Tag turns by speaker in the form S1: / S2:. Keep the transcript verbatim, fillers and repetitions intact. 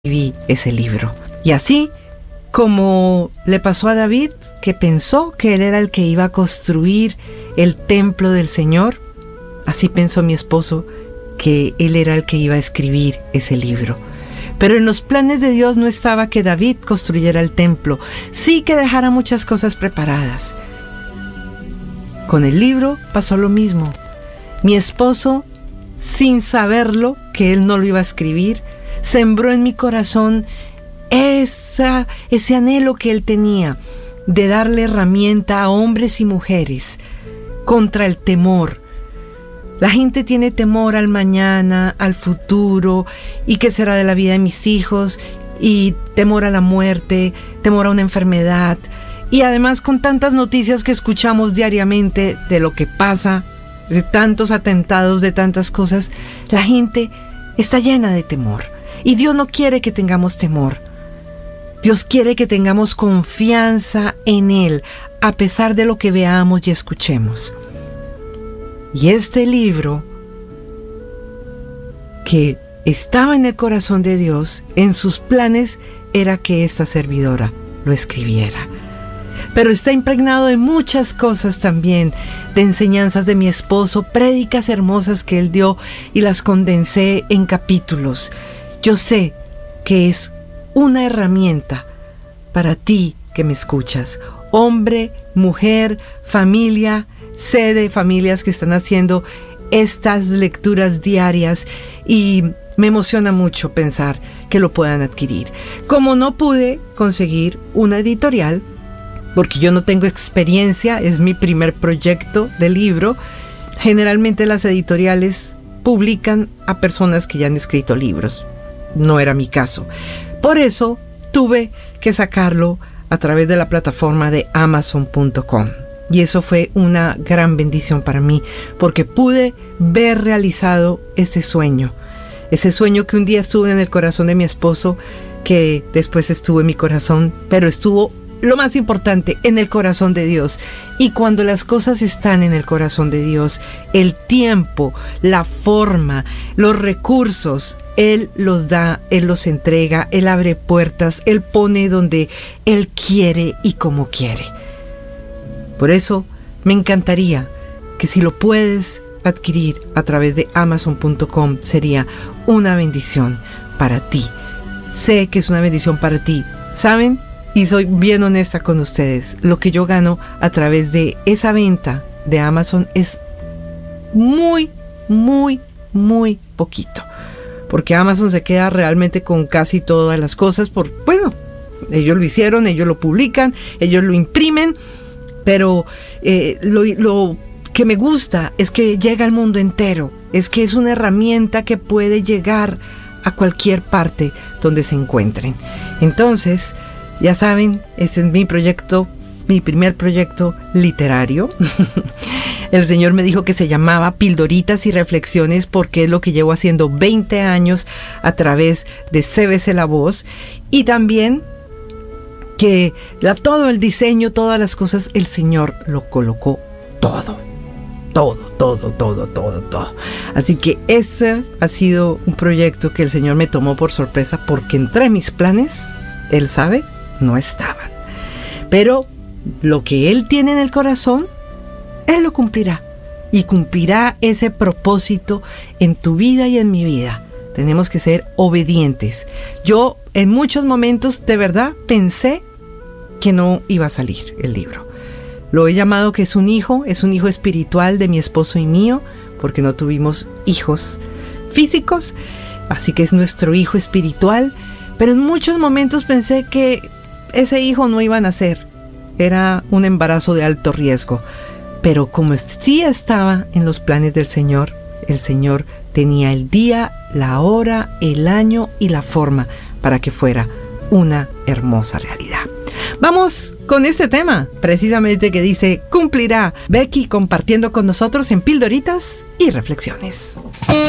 S1: escribí ese libro. Y así como le pasó a David, que pensó que él era el que iba a construir el templo del Señor, así pensó mi esposo que él era el que iba a escribir ese libro. Pero en los planes de Dios no estaba que David construyera el templo, sí que dejara muchas cosas preparadas. Con el libro pasó lo mismo. Mi esposo, sin saberlo, que él no lo iba a escribir, sembró en mi corazón esa, ese anhelo que él tenía de darle herramienta a hombres y mujeres contra el temor. La gente tiene temor al mañana, al futuro, y qué será de la vida de mis hijos, y temor a la muerte, temor a una enfermedad, y además con tantas noticias que escuchamos diariamente de lo que pasa, de tantos atentados, de tantas cosas, la gente está llena de temor, y Dios no quiere que tengamos temor. Dios quiere que tengamos confianza en Él, a pesar de lo que veamos y escuchemos. Y este libro, que estaba en el corazón de Dios, en sus planes, era que esta servidora lo escribiera. Pero está impregnado de muchas cosas también, de enseñanzas de mi esposo, prédicas hermosas que él dio y las condensé en capítulos. Yo sé que es una herramienta para ti que me escuchas, hombre, mujer, familia. Sé de familias que están haciendo estas lecturas diarias y me emociona mucho pensar que lo puedan adquirir. Como no pude conseguir una editorial, porque yo no tengo experiencia, es mi primer proyecto de libro, generalmente las editoriales publican a personas que ya han escrito libros. No era mi caso. Por eso tuve que sacarlo a través de la plataforma de amazon punto com. Y eso fue una gran bendición para mí, porque pude ver realizado ese sueño. Ese sueño que un día estuvo en el corazón de mi esposo, que después estuvo en mi corazón, pero estuvo, lo más importante, en el corazón de Dios. Y cuando las cosas están en el corazón de Dios, el tiempo, la forma, los recursos, Él los da, Él los entrega, Él abre puertas, Él pone donde Él quiere y como quiere. Por eso me encantaría que si lo puedes adquirir a través de amazon punto com, sería una bendición para ti. Sé que es una bendición para ti. ¿Saben? Y soy bien honesta con ustedes. Lo que yo gano a través de esa venta de Amazon es muy, muy, muy poquito. Porque Amazon se queda realmente con casi todas las cosas. Por, bueno, ellos lo hicieron, ellos lo publican, ellos lo imprimen. Pero eh, lo, lo que me gusta es que llega al mundo entero, es que es una herramienta que puede llegar a cualquier parte donde se encuentren. Entonces, ya saben, este es mi proyecto, mi primer proyecto literario. El Señor me dijo que se llamaba Pildoritas y Reflexiones porque es lo que llevo haciendo veinte años a través de C B C La Voz, y también que la, todo el diseño, todas las cosas, el Señor lo colocó todo, todo, todo, todo, todo, todo. Así que ese ha sido un proyecto que el Señor me tomó por sorpresa, porque entre mis planes, Él sabe, no estaban. Pero lo que Él tiene en el corazón, Él lo cumplirá. Y cumplirá ese propósito en tu vida y en mi vida. Tenemos que ser obedientes. Yo en muchos momentos de verdad pensé que no iba a salir el libro. Lo he llamado que es un hijo, es un hijo espiritual de mi esposo y mío, porque no tuvimos hijos físicos, así que es nuestro hijo espiritual, pero en muchos momentos pensé que ese hijo no iba a nacer, era un embarazo de alto riesgo, pero como sí estaba en los planes del Señor, el Señor tenía el día, la hora, el año y la forma para que fuera una hermosa realidad. Vamos con este tema, precisamente que dice, cumplirá. Becky compartiendo con nosotros en Pildoritas y Reflexiones.